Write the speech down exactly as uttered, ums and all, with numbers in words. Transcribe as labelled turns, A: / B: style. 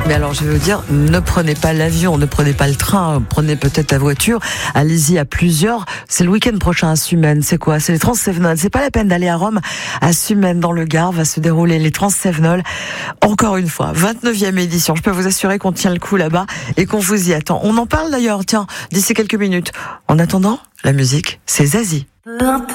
A: Mais alors, je vais vous dire, ne prenez pas l'avion, ne prenez pas le train, prenez peut-être la voiture, allez-y à plusieurs. C'est le week-end prochain à Sumène. C'est quoi? C'est les Transcévenols. C'est pas la peine d'aller à Rome. À Sumène, dans le Gard, va se dérouler les Transcévenols. Encore une fois, vingt-neuvième édition. Je peux vous assurer qu'on tient le coup là-bas et qu'on vous y attend. On en parle d'ailleurs, tiens, d'ici quelques minutes. En attendant, la musique, c'est Zazie.